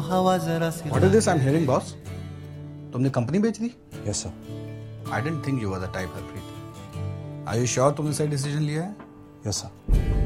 हवा जरा सी What is this I'm hearing, boss? तुमने कंपनी बेच दी? Yes sir. I didn't think you were the type, Harpreet. Are you sure तुमने सही decision लिया है? Yes sir.